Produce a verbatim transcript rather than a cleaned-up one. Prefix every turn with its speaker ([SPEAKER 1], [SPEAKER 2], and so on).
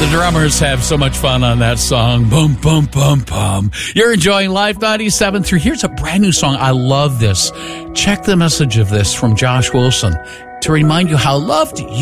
[SPEAKER 1] The drummers have so much fun on that song. Boom, boom, boom, boom. You're enjoying Live ninety-seven point three. Here's a brand new song. I love this. Check the message of this from Josh Wilson to remind you how loved you